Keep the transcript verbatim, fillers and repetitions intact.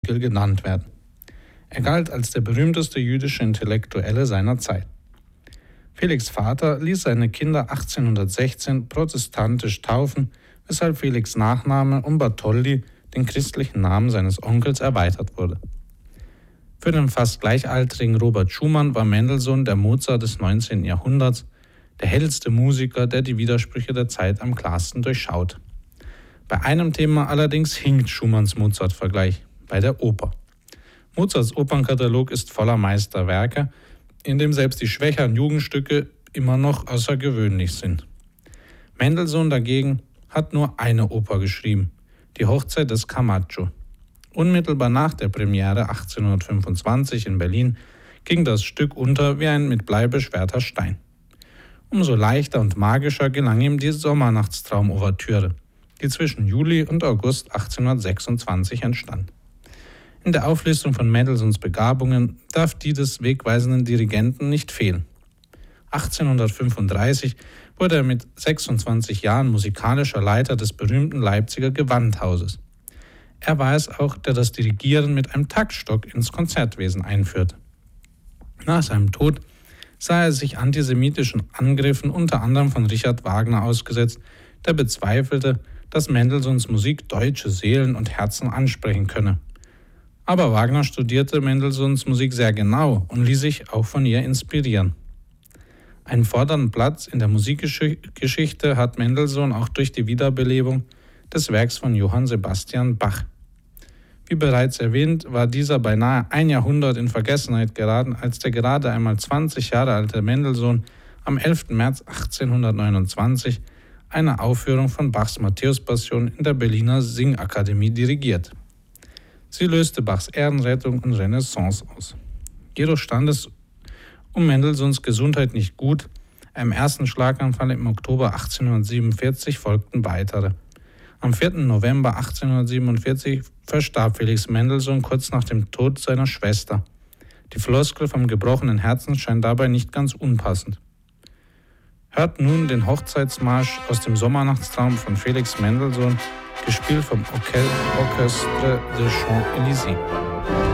genannt werden. Er galt als der berühmteste jüdische Intellektuelle seiner Zeit. Felix' Vater ließ seine Kinder achtzehnhundertsechzehn protestantisch taufen, weshalb Felix' Nachname um Bartholdy, den christlichen Namen seines Onkels, erweitert wurde. Für den fast gleichaltrigen Robert Schumann war Mendelssohn der Mozart des neunzehnten Jahrhunderts, der hellste Musiker, der die Widersprüche der Zeit am klarsten durchschaut. Bei einem Thema allerdings hinkt Schumanns Mozart-Vergleich, bei der Oper. Mozarts Opernkatalog ist voller Meisterwerke, in dem selbst die schwächeren Jugendstücke immer noch außergewöhnlich sind. Mendelssohn dagegen hat nur eine Oper geschrieben, die Hochzeit des Camacho. Unmittelbar nach der Premiere achtzehnhundertfünfundzwanzig in Berlin ging das Stück unter wie ein mit Blei beschwerter Stein. Umso leichter und magischer gelang ihm die Sommernachtstraum-Ouvertüre, die zwischen Juli und August achtzehnhundertsechsundzwanzig entstand. In der Auflistung von Mendelssohns Begabungen darf die des wegweisenden Dirigenten nicht fehlen. achtzehnhundertfünfunddreißig wurde er mit sechsundzwanzig Jahren musikalischer Leiter des berühmten Leipziger Gewandhauses. Er war es auch, der das Dirigieren mit einem Taktstock ins Konzertwesen einführte. Nach seinem Tod sah er sich antisemitischen Angriffen unter anderem von Richard Wagner ausgesetzt, der bezweifelte, dass Mendelssohns Musik deutsche Seelen und Herzen ansprechen könne. Aber Wagner studierte Mendelssohns Musik sehr genau und ließ sich auch von ihr inspirieren. Einen fordernden Platz in der Musikgeschichte hat Mendelssohn auch durch die Wiederbelebung des Werks von Johann Sebastian Bach. Wie bereits erwähnt, war dieser beinahe ein Jahrhundert in Vergessenheit geraten, als der gerade einmal zwanzig Jahre alte Mendelssohn am elften März achtzehnhundertneunundzwanzig eine Aufführung von Bachs Matthäus-Passion in der Berliner Singakademie dirigiert. Sie löste Bachs Ehrenrettung und Renaissance aus. Jedoch stand es um Mendelssohns Gesundheit nicht gut. Einem ersten Schlaganfall im Oktober achtzehnhundertsiebenundvierzig folgten weitere. Am vierten November achtzehnhundertsiebenundvierzig verstarb Felix Mendelssohn kurz nach dem Tod seiner Schwester. Die Floskel vom gebrochenen Herzen scheint dabei nicht ganz unpassend. Hört nun den Hochzeitsmarsch aus dem Sommernachtstraum von Felix Mendelssohn, gespielt vom Orchestre des Champs-Élysées.